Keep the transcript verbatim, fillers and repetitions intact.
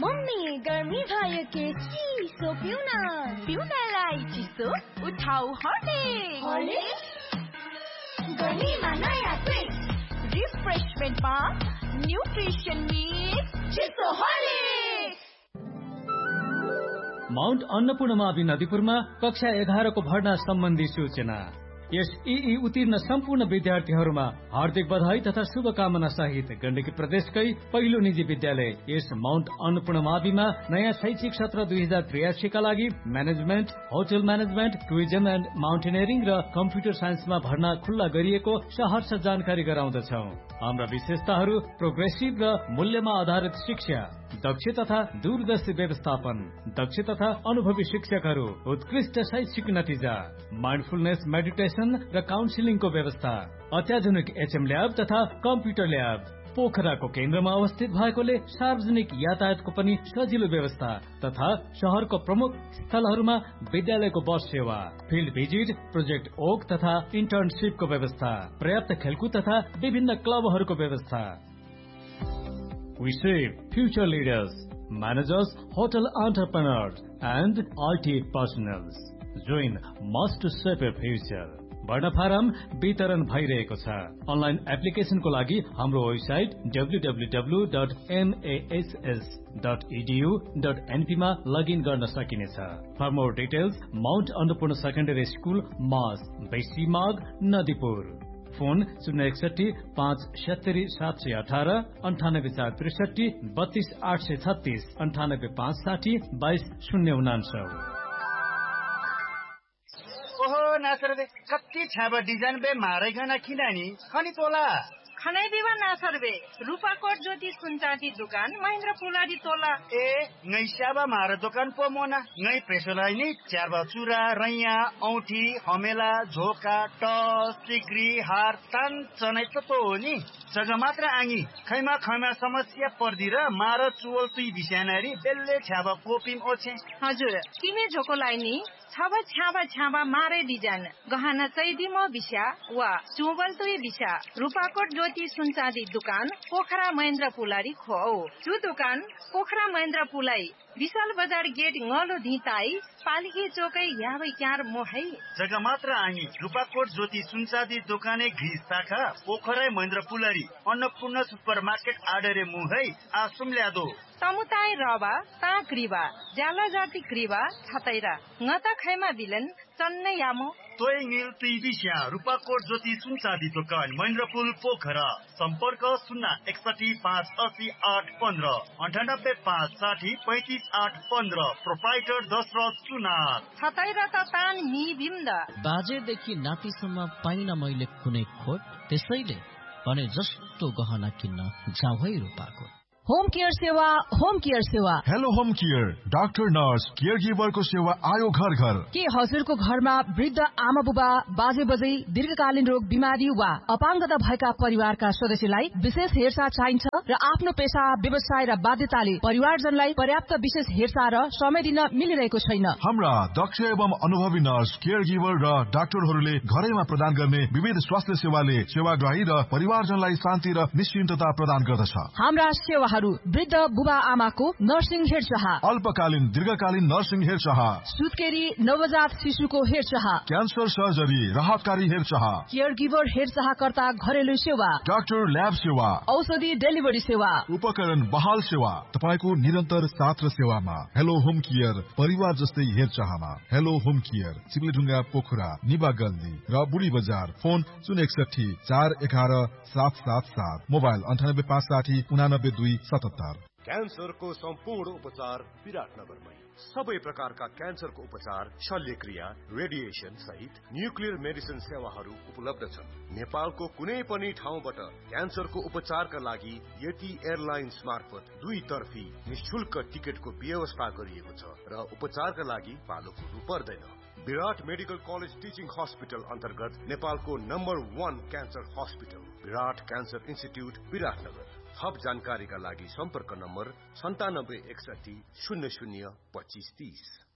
Mummy गर्मी भयो के चिसो पिउ न पिउनलाई चिसो उठाउ हर्लिक्स हर्लिक्स गर्मीमा नयाँ ट्विस्ट रिफ्रेशमेन्टमा न्युट्रिसन मिक्स चिसो हर्लिक्स। माउन्ट अन्नपूर्णमावि नदीपुरमा कक्षा एघार को भर्ना सम्बन्धी सूचना। यस ई उत्तीर्ण सम्पूर्ण विद्यार्थीहरूमा हार्दिक बधाई तथा शुभकामना सहित गण्डकी प्रदेशकै पहिलो निजी विद्यालय यस माउन्ट अन्नपूर्णमाविमा नयाँ शैक्षिक सत्र दुई हजार त्रियासी का लागि management, hotel management, tourism and mountaineering र कम्प्युटर साइन्समा भर्ना खुल्ला गरिएको सहर्ष जानकारी गराउँदछौ। हाम्रा विशेषताहरू प्रोग्रेसिभ र मूल्यमा आधारित शिक्षा, दक्ष तथा दूरदर्शी व्यवस्थापन, दक्ष तथा अनुभवी शिक्षकहरू, उत्कृष्ट शैक्षिक नतिजा, माइन्डफुलनेस मेडिटेसन र काउन्सिलिङको व्यवस्था, अत्याधुनिक एचएम ल्याब तथा कम्प्युटर ल्याब, पोखराको केन्द्रमा अवस्थित भएकोले सार्वजनिक यातायातको पनि सजिलो व्यवस्था तथा शहरको प्रमुख स्थलहरूमा विद्यालयको बस सेवा, फिल्ड भिजिट, प्रोजेक्ट ओक तथा इन्टर्नशिपको व्यवस्था, पर्याप्त खेलकुद तथा विभिन्न क्लबहरूको व्यवस्था। We save future leaders, managers, hotel entrepreneurs, and I T personnel. Join must shape your future. भर्ना फारम वितरण भइरहेको छ। अनलाइन एप्लिकेशनको लागि हाम्रो website W W W dot एमएएसएस dot edu dot NP मा लगइन गर्न सकिनेछ। For more details Mount Annapurna secondary school मास बेसी माग नदीपुर। फोन शून्य एकसठी पाँच सत्तरी सात सय अठार अन्ठानब्बे चार त्रिसठी बत्तीस आठ सय छत्तीस अन्ठानब्बे पाँच साठी बाइस शून्य उनान्सौ। ओहो नासर बे कति छाबा डिजाइन बे मारेगना किनानी खनी तोला खनै दिवा नासर बे रूपाकोट ज्योति सुनचाँदी दुकान महेन्द्र पुलाडी तोला ए ngै स्याबा मार दोकान पो मोना ngै प्रेसोलाई नि च्यारबा चुरा रैया औठी हमेला झोका टस सिक्री हार तान चनै त तो हो नि जग्गा मात्र आङी खैमा खैमा समस्या पर्दी र मार चुवल तुई बिस्यानारी बेल्ले छ्याबा कोपिम ओछे हजुर किने झोकोलाई नि छाबा छ्याबा छ्याबा मारे डिजाइन गहना चैदिमो बिस्या वा चुवल तुई बिस्या रूपाकोट ज्योति सुनचाँदी दुकान पोखरा महेन्द्र पुलारी खो चु दुकान पोखरा महेन्द्र पुलाई विशाल बजार गेट ngलो धिताई पालिकी चोकै याबै क्यार मोहै जग्गा मात्र आङी रूपाकोट ज्योति सुनचाँदी दोकाने घिस शाखा पोखरा महेन्द्र पुलारी अन्नपूर्ण सुपरमार्केट आडरे मुहै आसुम ल्यादो तमुताई रबा ता क्रिबा ज्याला जाति क्रिबा छतैरा ngता खैमा बिलन चन्नै यामो तोय निल तिबिस्या रूपाकोट ज्योति सुनचाँदी दोकान महेन्द्रपुल पोखरा सम्पर्क शून्य एकसठी पाँच अस्सी आठ पन्ध्र अन्ठानब्बे पाँच साठी पैँतिस आठ पन्ध्र प्रोपाइटर दशरथ सुनार छतैरा त तान नि बिम्द बाजेदेखि नातिसम्म पाइन मैले कुनै खोट त्यसैले भने जस्तो गहना किन्न जाऊ है रूपाकोट। होम केयर सेवा होम केयर सेवा hello home care doctor nurse care गिभरको सेवा आयो घर घर। के हजुरको घरमा वृद्ध आमा बुबा बाजे बजै दीर्घकालीन रोग बिमारी वा अपाङ्गता भएका परिवारका सदस्यलाई विशेष हेरचाह चाहिन्छ र आफ्नो पेशा व्यवसाय र बाध्यताले परिवारजनलाई पर्याप्त विशेष हेरचाह र समय दिन मिलिरहेको छैन। हाम्रा दक्ष एवं अनुभवी नर्स केयर गिभर र डाक्टरहरूले घरैमा प्रदान गर्ने विविध स्वास्थ्य सेवाले सेवाग्राही र परिवारजनलाई शान्ति र निश्चिन्तता प्रदान गर्दछ। हाम्रा सेवा वृद्ध बुबा आमाको नर्सिङ हेरचाह, अल्पकालीन दीर्घकालीन नर्सिङ हेरचाह, सुत्केरी नवजात शिशुको हेरचाह, क्यान्सर सर्जरी राहतकारी हेरचाह, केयर गिभर हेरचाहकर्ता घरेलु सेवा, डाक्टर ल्याब सेवा, औषधि डेलिभरी सेवा, उपकरण बहाल सेवा तपाईको निरन्तर साथ र सेवामा। हेलो होम केयर परिवार जस्तै हेरचाहमा। हेलो होम केयर चिप्लेढुङ्गा पोखरा निबा गल्ली र बुढी बजार। फोन शून्य एकसठी चार एघार सात सात सात मोबाइल अन्ठानब्बे पाँच साठी उनानब्बे दुई सतहत्तर। क्यान्सरको सम्पूर्ण उपचार विराटनगरमै। सबै प्रकारका क्यान्सरको उपचार, शल्यक्रिया, रेडिएसन सहित न्युक्लियर मेडिसिन सेवाहरू उपलब्ध छन्। नेपालको कुनै पनि ठाउँबाट क्यान्सरको उपचारका लागि यति एयरलाइन्स मार्फत दुई तर्फी निशुल्क टिकटको व्यवस्था गरिएको छ र उपचारका लागि पालो कुर्नु पर्दैन। विराट मेडिकल कलेज टिचिङ हस्पिटल अन्तर्गत नेपालको नम्बर वान क्यान्सर हस्पिटल विराट क्यान्सर इन्स्टिट्युट विराटनगर। थप जानकारीका लागि सम्पर्क नम्बर सन्तानब्बे एकसठी शून्य शून्य पच्चिस तीस।